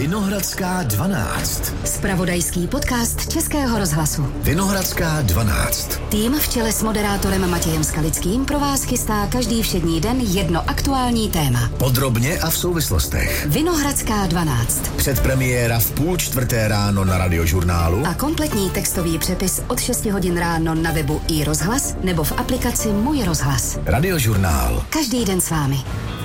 Vinohradská 12. Zpravodajský podcast Českého rozhlasu. Vinohradská 12. Tým v čele s moderátorem Matějem Skalickým pro vás chystá každý všední den jedno aktuální téma. Podrobně a v souvislostech. Vinohradská 12. Předpremiéra v 3:30 ráno na Radiožurnálu. A kompletní textový přepis od 6 hodin ráno na webu iRozhlas nebo v aplikaci Můj rozhlas. Radiožurnál. Každý den s vámi.